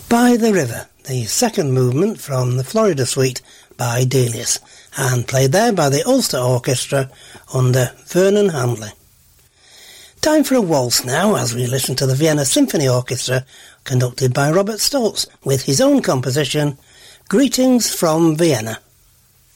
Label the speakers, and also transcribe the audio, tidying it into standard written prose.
Speaker 1: By the River, the second movement from the Florida Suite by Delius, and played there by the Ulster Orchestra under Vernon Handley. Time for a waltz now, as we listen to the Vienna Symphony Orchestra, conducted by Robert Stoltz, with his own composition, Greetings from Vienna.